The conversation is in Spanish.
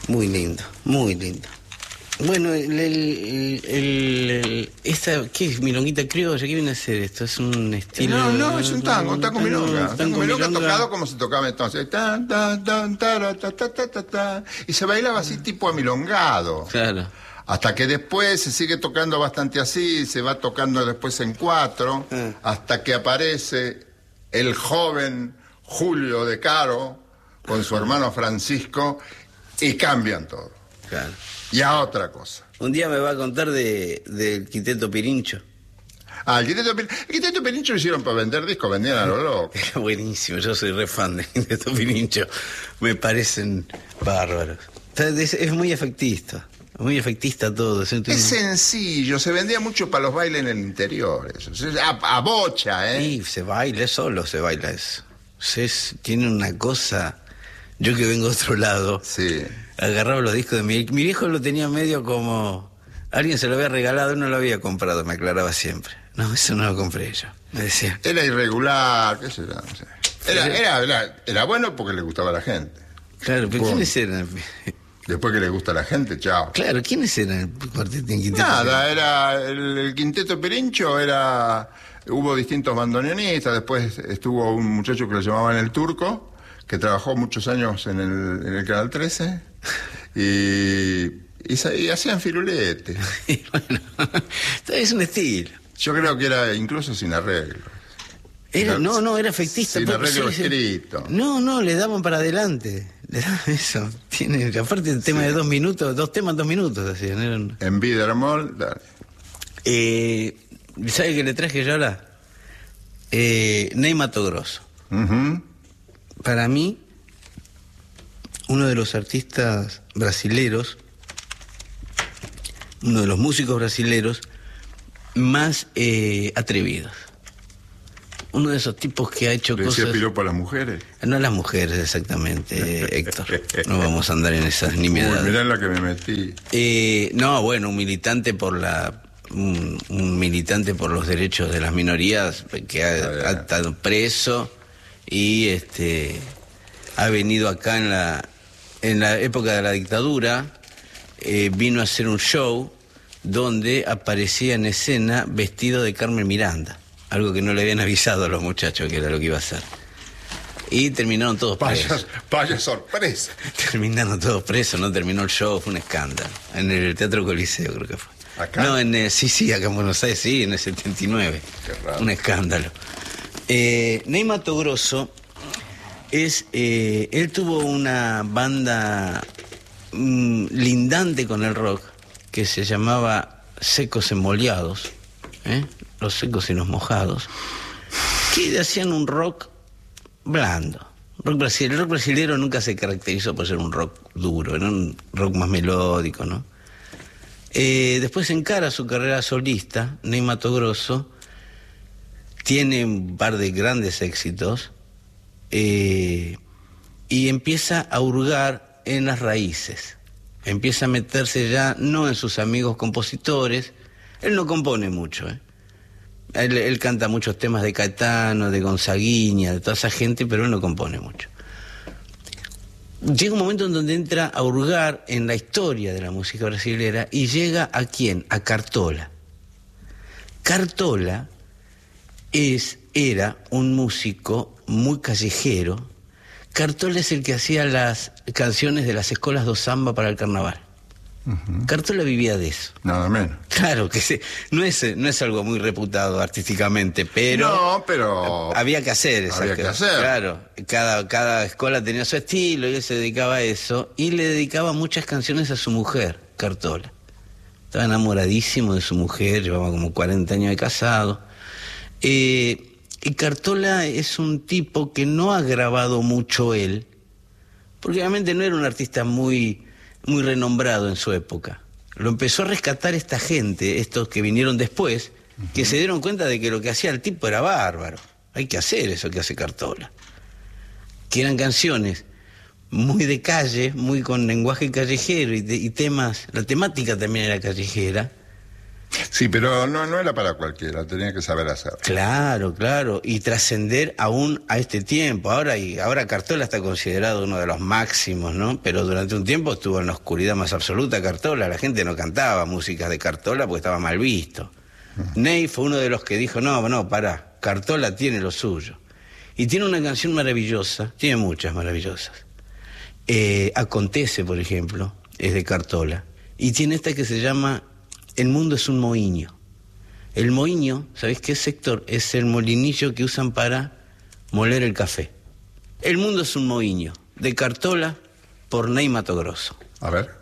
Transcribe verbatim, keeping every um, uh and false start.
Muy lindo, muy lindo. Bueno, el, el, el, el- esta, ¿qué es? Milonguita criolla, ¿qué viene a ser esto? Es un estilo... No, no, es un tango, un tango milonga. Un tango milonga milonga. tocado como se tocaba entonces. Tan, tan, tan, tara, ta, ta, ta, ta, ta. Y se bailaba así tipo amilongado. Claro. Hasta que después se sigue tocando bastante así, se va tocando después en cuatro, Ah. hasta que aparece el joven Julio de Caro con su hermano Francisco y cambian todo. Claro. Y a otra cosa. Un día me va a contar de, del Quinteto Pirincho. Ah, el Quinteto, Pir- el Quinteto Pirincho lo hicieron para vender discos, vendían a lo loco. Era buenísimo, yo soy re fan del Quinteto Pirincho. Me parecen bárbaros. Es, es muy efectista, muy efectista todo. Es, Es sencillo, se vendía mucho para los bailes en el interior. Eso. A, a bocha, ¿eh? Y se baila, solo se baila eso. Es, tiene una cosa... Yo que vengo de otro lado, Sí. agarraba los discos de mi... Mi viejo lo tenía medio como... Alguien se lo había regalado, no lo había comprado, me aclaraba siempre. No, eso no lo compré yo, me decía. Era irregular, qué sé yo, no sé. Era, era, era, era bueno porque le gustaba a la gente. Claro, pero Punto. ¿quiénes eran? Después que le gusta a la gente, chao. Claro, ¿quiénes eran el cuarteto en Quinteto? Nada, era el, el Quinteto Pirincho, era... Hubo distintos bandoneonistas, después estuvo un muchacho que lo llamaban El Turco, que trabajó muchos años en el, en el Canal trece, y, y, sa- y hacían firulete. Y bueno, es un estilo. Yo creo que era incluso sin arreglo. Era, no, no, era efectista. Sin porque arreglo sí, sí. escrito. No, no, le daban para adelante. Le daban eso. Tiene, aparte el tema Sí. de dos minutos, dos temas, dos minutos hacían. Eran... En Bidermol, dale. Eh, ¿Sabe qué le traje yo ahora? Eh, Ney Mato Grosso. Ujú. Para mí, uno de los artistas brasileros, uno de los músicos brasileros más eh, atrevidos. Uno de esos tipos que ha hecho Le decía cosas... piropo a las mujeres. No a las mujeres exactamente, eh, Héctor. No vamos a andar en esas Uy, nimiedades. mirá en la que me metí. Eh, no, bueno, un militante por la... Un, un militante por los derechos de las minorías que ha, Ah, ya. ha estado preso y este ha venido acá en la en la época de la dictadura, eh, vino a hacer un show donde aparecía en escena vestido de Carmen Miranda, algo que no le habían avisado a los muchachos que era lo que iba a hacer. Y terminaron todos Vaya, presos. vaya sorpresa. Terminaron todos presos, no terminó el show, fue un escándalo. En el Teatro Coliseo creo que fue. ¿Acá? No, en el, sí, sí, acá en Buenos Aires, sí, en el setenta y nueve. Qué raro. Un escándalo. Eh, Ney Mato Grosso es, eh, él tuvo una banda mm, lindante con el rock que se llamaba Secos Emoliados, ¿eh? Los secos y los mojados, que hacían un rock blando. Rock brasileño. El rock brasileño nunca se caracterizó por ser un rock duro, era un rock más melódico, ¿no? Eh, después encara su carrera solista, Ney Mato Grosso, tiene un par de grandes éxitos eh, y empieza a hurgar en las raíces, empieza a meterse ya no en sus amigos compositores, él no compone mucho, ¿eh? Él, él canta muchos temas de Caetano, de Gonzaguiña, de toda esa gente, pero él no compone mucho. Llega un momento en donde entra a hurgar en la historia de la música brasilera y llega a quién, a Cartola. Cartola es, era un músico muy callejero. Cartola es el que hacía las canciones de las escuelas do samba para el carnaval. Ujú. Cartola vivía de eso. Nada menos. Claro que sí. No es, no es algo muy reputado artísticamente, pero... No, pero... Había que hacer esas Había que cosas. hacer. Claro, cada, cada escuela tenía su estilo y él se dedicaba a eso y le dedicaba muchas canciones a su mujer, Cartola. Estaba enamoradísimo de su mujer, llevaba como cuarenta años de casado. Eh, y Cartola es un tipo que no ha grabado mucho él, porque obviamente no era un artista muy, muy renombrado en su época. Lo empezó a rescatar esta gente, estos que vinieron después, que se dieron cuenta de que lo que hacía el tipo era bárbaro. Hay que hacer eso que hace Cartola. Que eran canciones muy de calle, muy con lenguaje callejero y, de, y temas, la temática también era callejera. Sí, pero no, no era para cualquiera, tenía que saber hacer. Claro, claro, y trascender aún a este tiempo. Ahora, y ahora Cartola está considerado uno de los máximos, ¿no? Pero durante un tiempo estuvo en la oscuridad más absoluta Cartola. La gente no cantaba músicas de Cartola porque estaba mal visto. Uh-huh. Ney fue uno de los que dijo, no, no, pará, Cartola tiene lo suyo. Y tiene una canción maravillosa, tiene muchas maravillosas. Eh, Acontece, por ejemplo, es de Cartola. Y tiene esta que se llama El mundo es un moinho. El moinho, ¿sabéis qué sector? Es el molinillo que usan para moler el café. El mundo es un moinho, de Cartola por Ney Matogrosso. A ver.